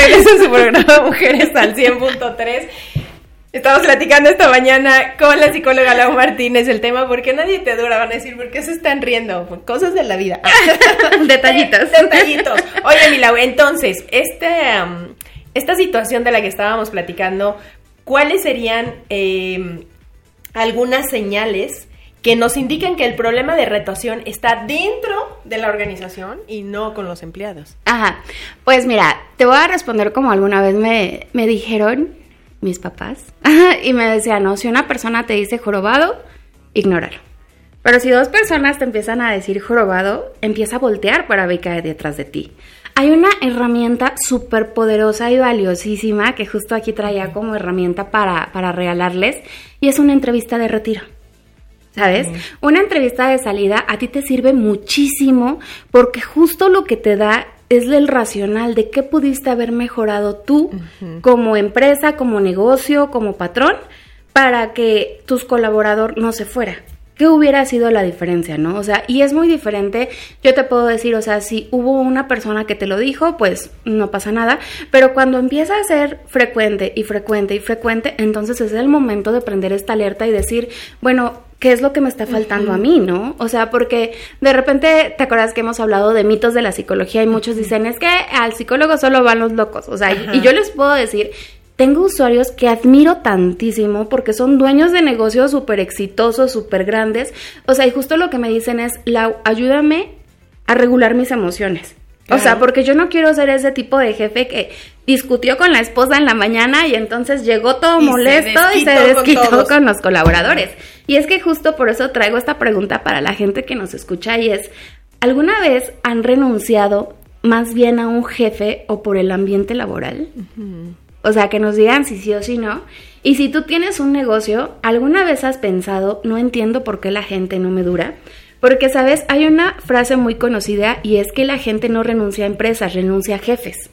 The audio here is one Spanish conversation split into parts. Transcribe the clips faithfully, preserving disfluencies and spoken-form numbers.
regreso en su programa Mujeres al cien punto tres. Estamos platicando esta mañana con la psicóloga Lau Martínez el tema ¿por qué nadie te adora? Van a decir, ¿por qué se están riendo? Cosas de la vida. Detallitos. Detallitos. Oye, mi Lau, entonces, este, um, esta situación de la que estábamos platicando, ¿cuáles serían eh, algunas señales que nos indican que el problema de rotación está dentro de la organización y no con los empleados? Ajá, pues mira, te voy a responder como alguna vez me, me dijeron mis papás, y me decían, no, si una persona te dice jorobado, ignóralo. Pero si dos personas te empiezan a decir jorobado, empieza a voltear para ver qué hay detrás de ti. Hay una herramienta súper poderosa y valiosísima que justo aquí traía como herramienta para, para regalarles, y es una entrevista de retiro. ¿Sabes? Uh-huh. Una entrevista de salida a ti te sirve muchísimo porque justo lo que te da es el racional de qué pudiste haber mejorado tú uh-huh. como empresa, como negocio, como patrón, para que tu colaborador no se fuera. ¿Qué hubiera sido la diferencia, no? O sea, y es muy diferente, yo te puedo decir, o sea, si hubo una persona que te lo dijo, pues no pasa nada, pero cuando empieza a ser frecuente y frecuente y frecuente, entonces es el momento de prender esta alerta y decir, bueno, ¿qué es lo que me está faltando uh-huh. a mí, no? O sea, porque de repente, ¿te acuerdas que hemos hablado de mitos de la psicología? Y muchos dicen, es que al psicólogo solo van los locos, o sea, uh-huh. y yo les puedo decir... Tengo usuarios que admiro tantísimo porque son dueños de negocios súper exitosos, súper grandes. O sea, y justo lo que me dicen es, Lau, ayúdame a regular mis emociones. Claro. O sea, porque yo no quiero ser ese tipo de jefe que discutió con la esposa en la mañana y entonces llegó todo y molesto se y se desquitó con, con los colaboradores. Y es que justo por eso traigo esta pregunta para la gente que nos escucha y es, ¿alguna vez han renunciado más bien a un jefe o por el ambiente laboral? Uh-huh. O sea, que nos digan si sí o si no. Y si tú tienes un negocio, ¿alguna vez has pensado, no entiendo por qué la gente no me dura? Porque, ¿sabes? Hay una frase muy conocida y es que la gente no renuncia a empresas, renuncia a jefes.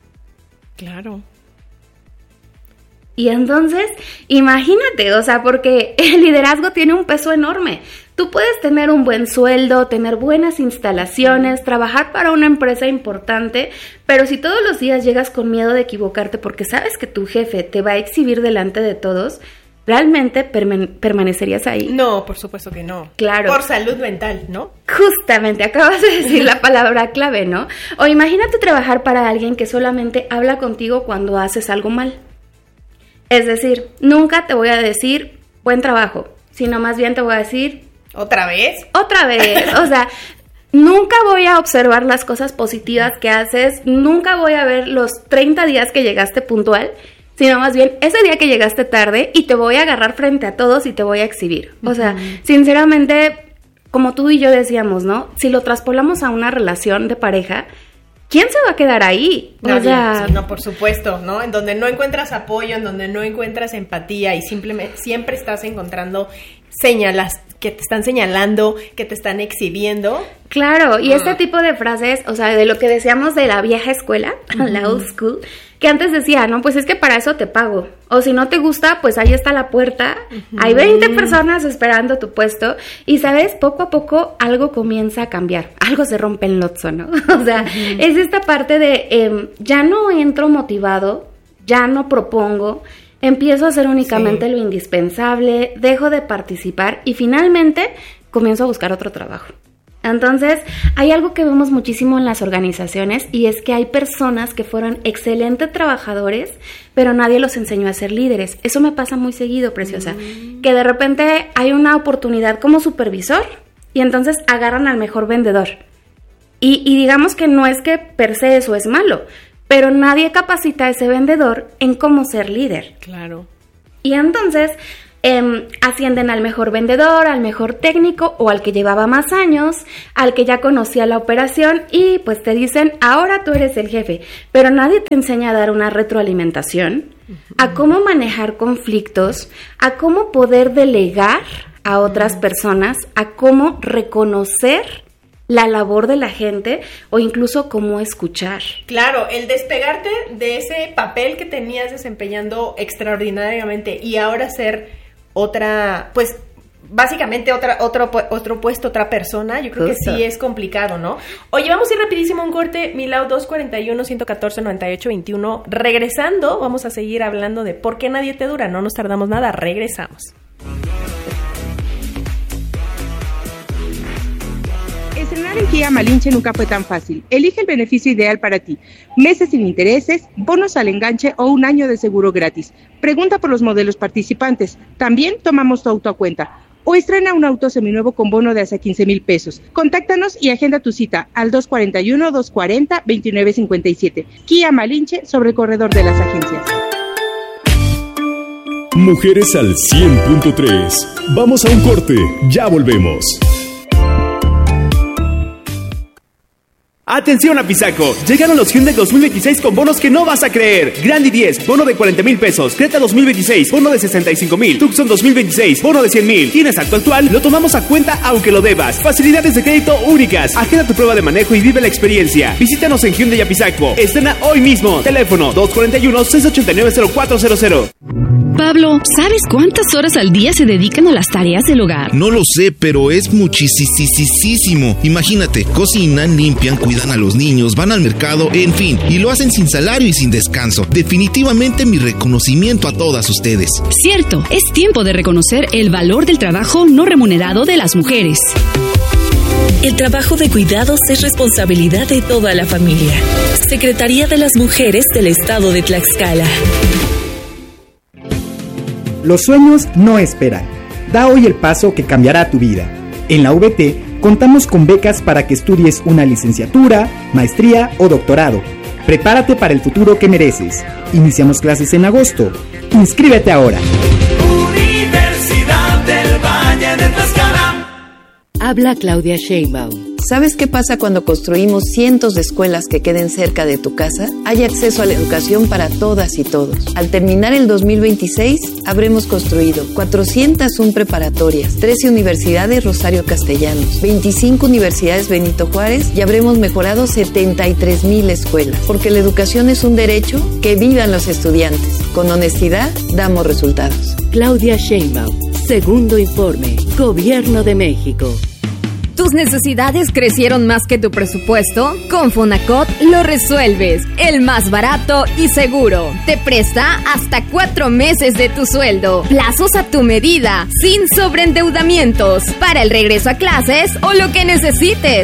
Claro. Y entonces, imagínate, o sea, porque el liderazgo tiene un peso enorme. Tú puedes tener un buen sueldo, tener buenas instalaciones, trabajar para una empresa importante, pero si todos los días llegas con miedo de equivocarte porque sabes que tu jefe te va a exhibir delante de todos, ¿realmente perman- permanecerías ahí? No, por supuesto que no. Claro. Por salud mental, ¿no? Justamente, acabas de decir la palabra clave, ¿no? O imagínate trabajar para alguien que solamente habla contigo cuando haces algo mal. Es decir, nunca te voy a decir buen trabajo, sino más bien te voy a decir... ¿Otra vez? Otra vez, o sea, nunca voy a observar las cosas positivas que haces, nunca voy a ver los treinta días que llegaste puntual, sino más bien ese día que llegaste tarde y te voy a agarrar frente a todos y te voy a exhibir. O sea, uh-huh. sinceramente, como tú y yo decíamos, ¿no? Si lo traspolamos a una relación de pareja... ¿Quién se va a quedar ahí? No, o sea... sí, no, por supuesto, ¿no? En donde no encuentras apoyo, en donde no encuentras empatía y simplemente siempre estás encontrando señalas que te están señalando, que te están exhibiendo. Claro, y uh. este tipo de frases, o sea, de lo que decíamos de la vieja escuela, uh-huh. la old school, que antes decía, no, pues es que para eso te pago. O si no te gusta, pues ahí está la puerta. Uh-huh. Hay veinte personas esperando tu puesto. Y, ¿sabes? Poco a poco algo comienza a cambiar. Algo se rompe en Lotso, ¿no? O sea, uh-huh. es esta parte de eh, ya no entro motivado, ya no propongo, empiezo a hacer únicamente sí. lo indispensable, dejo de participar y finalmente comienzo a buscar otro trabajo. Entonces, hay algo que vemos muchísimo en las organizaciones y es que hay personas que fueron excelentes trabajadores, pero nadie los enseñó a ser líderes. Eso me pasa muy seguido, preciosa, mm. que de repente hay una oportunidad como supervisor y entonces agarran al mejor vendedor. Y, y digamos que no es que per se eso es malo, pero nadie capacita a ese vendedor en cómo ser líder. Claro. Y entonces... Eh, ascienden al mejor vendedor, al mejor técnico o al que llevaba más años, al que ya conocía la operación y pues te dicen, ahora tú eres el jefe, pero nadie te enseña a dar una retroalimentación, uh-huh. a cómo manejar conflictos, a cómo poder delegar a otras uh-huh. personas, a cómo reconocer la labor de la gente o incluso cómo escuchar. Claro, el despegarte de ese papel que tenías desempeñando extraordinariamente y ahora ser otra, pues básicamente otra, otro, otro puesto, otra persona, yo creo Justo. que sí es complicado, ¿no? Oye, vamos a ir rapidísimo a un corte, Milau, dos cuarenta y uno, ciento catorce, noventa y ocho, veintiuno. Regresando, vamos a seguir hablando de por qué nadie te dura, no nos tardamos nada, regresamos. Estrenar en Kia Malinche nunca fue tan fácil. Elige el beneficio ideal para ti. Meses sin intereses, bonos al enganche o un año de seguro gratis. Pregunta por los modelos participantes. También tomamos tu auto a cuenta. O estrena un auto seminuevo con bono de hasta quince mil pesos. Contáctanos y agenda tu cita al dos cuarenta y uno, dos cuarenta, veintinueve cincuenta y siete. Kia Malinche, sobre el corredor de las agencias. Mujeres al cien punto tres. Vamos a un corte, ya volvemos. ¡Atención Apizaco! Llegaron los Hyundai dos mil veintiséis con bonos que no vas a creer. Grandi diez, bono de cuarenta mil pesos. Creta dos mil veintiséis, bono de sesenta y cinco mil. Tucson dos mil veintiséis, bono de cien mil. ¿Tienes acto actual? Lo tomamos a cuenta aunque lo debas. Facilidades de crédito únicas. Agenda tu prueba de manejo y vive la experiencia. Visítanos en Hyundai Apizaco. Estrena hoy mismo. Teléfono dos cuarenta y uno, seis ochenta y nueve, cero cuatro cero cero. Pablo, ¿sabes cuántas horas al día se dedican a las tareas del hogar? No lo sé, pero es muchísimo. Imagínate, cocinan, limpian, cuidan a los niños, van al mercado, en fin, y lo hacen sin salario y sin descanso. Definitivamente mi reconocimiento a todas ustedes. Cierto, es tiempo de reconocer el valor del trabajo no remunerado de las mujeres. El trabajo de cuidados es responsabilidad de toda la familia. Secretaría de las Mujeres del Estado de Tlaxcala. Los sueños no esperan. Da hoy el paso que cambiará tu vida. En la U V T contamos con becas para que estudies una licenciatura, maestría o doctorado. Prepárate para el futuro que mereces. Iniciamos clases en agosto. Inscríbete ahora. Universidad del Valle de Tlaxcala. Habla Claudia Sheinbaum. ¿Sabes qué pasa cuando construimos cientos de escuelas que queden cerca de tu casa? Hay acceso a la educación para todas y todos. Al terminar el dos mil veintiséis, habremos construido cuatrocientas una preparatorias, trece universidades Rosario Castellanos, veinticinco universidades Benito Juárez y habremos mejorado setenta y tres mil escuelas. Porque la educación es un derecho, que vivan los estudiantes. Con honestidad, damos resultados. Claudia Sheinbaum, segundo informe, Gobierno de México. ¿Tus necesidades crecieron más que tu presupuesto? Con Fonacot lo resuelves. El más barato y seguro. Te presta hasta cuatro meses de tu sueldo. Plazos a tu medida, sin sobreendeudamientos. Para el regreso a clases o lo que necesites.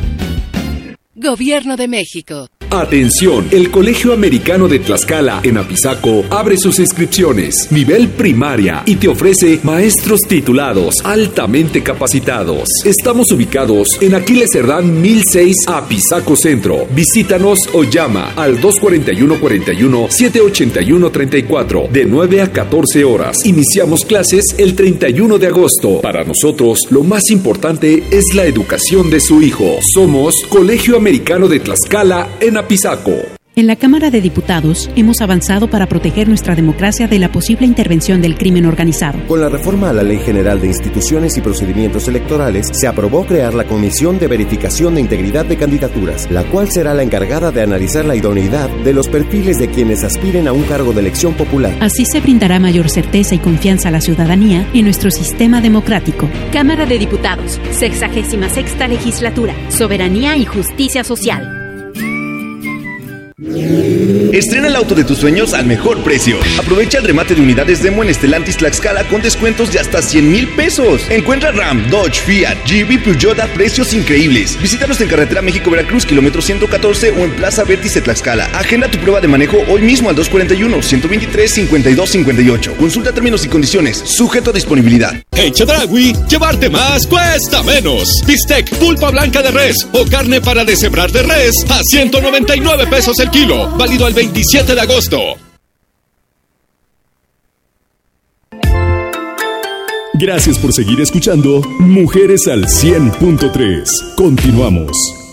Gobierno de México. Atención, el Colegio Americano de Tlaxcala en Apizaco abre sus inscripciones, nivel primaria, y te ofrece maestros titulados, altamente capacitados. Estamos ubicados en Aquiles Cerdán mil seis, Apizaco Centro. Visítanos o llama al dos cuarenta y uno, cuarenta y uno, siete ochenta y uno, treinta y cuatro, de nueve a catorce horas. Iniciamos clases el treinta y uno de agosto. Para nosotros, lo más importante es la educación de su hijo. Somos Colegio Americano de Tlaxcala en Apizaco. En la Cámara de Diputados hemos avanzado para proteger nuestra democracia de la posible intervención del crimen organizado. Con la reforma a la Ley General de Instituciones y Procedimientos Electorales, se aprobó crear la Comisión de Verificación de Integridad de Candidaturas, la cual será la encargada de analizar la idoneidad de los perfiles de quienes aspiren a un cargo de elección popular. Así se brindará mayor certeza y confianza a la ciudadanía en nuestro sistema democrático. Cámara de Diputados, sexagésima sexta Legislatura, Soberanía y Justicia Social. Estrena el auto de tus sueños al mejor precio. Aprovecha el remate de unidades Demo en Stellantis Tlaxcala con descuentos de hasta cien mil pesos. Encuentra Ram, Dodge, Fiat, Jeep y Peugeot a precios increíbles. Visítanos en Carretera México-Veracruz, kilómetro ciento catorce, o en Plaza Vértice Tlaxcala. Agenda tu prueba de manejo hoy mismo al dos cuarenta y uno, ciento veintitrés, cincuenta y dos cincuenta y ocho. Consulta términos y condiciones. Sujeto a disponibilidad. En Chedraui, llevarte más cuesta menos. Bistec, pulpa blanca de res o carne para deshebrar de res a ciento noventa y nueve pesos el kilo. Válido al veintisiete de agosto. Gracias por seguir escuchando Mujeres al cien punto tres. Continuamos.